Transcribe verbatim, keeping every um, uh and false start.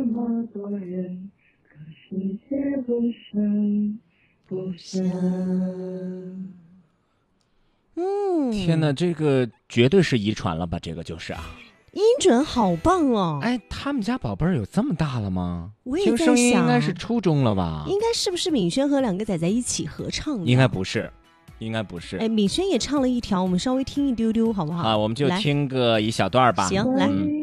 么多人，可世界不声不响。 嗯， 天哪，这个绝对是遗传了吧？这个就是啊， 音准好棒哦！ 哎，他们家宝贝儿有这么大了吗？ 我也在听声音想应该是初中了吧？ 应该是不是敏轩和两个仔仔一起合唱的？ 应该不是，应该不是。 哎，敏轩也唱了一条，我们稍微听一丢丢好不好？ 啊，我们就来听个一小段吧。 行，来。 嗯